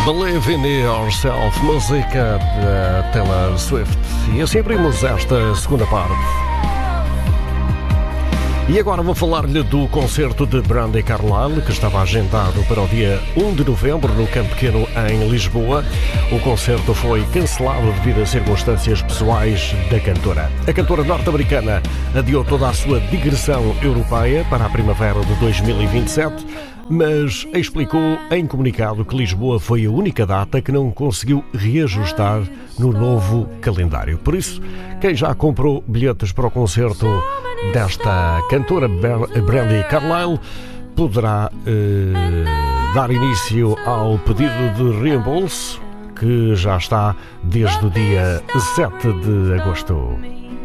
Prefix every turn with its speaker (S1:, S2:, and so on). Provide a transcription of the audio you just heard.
S1: Believe in Yourself, música de Taylor Swift. E assim abrimos esta segunda parte. E agora vou falar-lhe do concerto de Brandi Carlile, que estava agendado para o dia 1 de novembro no Campo Pequeno, em Lisboa. O concerto foi cancelado devido a circunstâncias pessoais da cantora. A cantora norte-americana adiou toda a sua digressão europeia para a primavera de 2027, mas explicou em comunicado que Lisboa foi a única data que não conseguiu reajustar no novo calendário. Por isso, quem já comprou bilhetes para o concerto desta cantora Brandi Carlile poderá dar início ao pedido de reembolso, que já está desde o dia 7 de agosto.